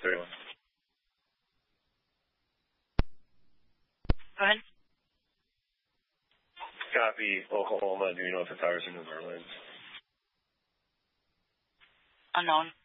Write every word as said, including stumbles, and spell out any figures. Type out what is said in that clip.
three one. Go ahead. Copy, Oklahoma. Do you know if the tires are New Orleans? Unknown.